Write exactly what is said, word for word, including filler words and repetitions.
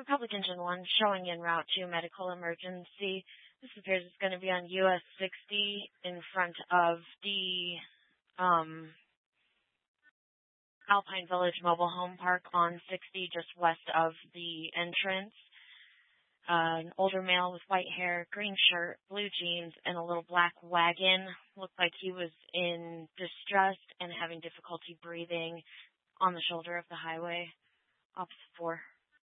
Republic Engine one showing en route to medical emergency. This appears it's going to be on U S sixty in front of the um, Alpine Village Mobile Home Park on sixty, just west of the entrance. Uh, an older male with white hair, green shirt, blue jeans, and a little black wagon. Looked like he was in distress and having difficulty breathing on the shoulder of the highway. Opposite four.